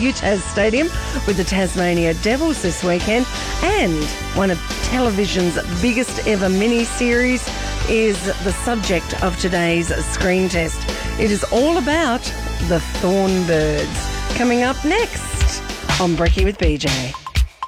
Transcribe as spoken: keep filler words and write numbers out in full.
U T A S Stadium with the Tasmania Devils this weekend. And one of television's biggest ever mini-series is the subject of today's screen test. It is all about the Thornbirds. Coming up next on Brekkie with B J.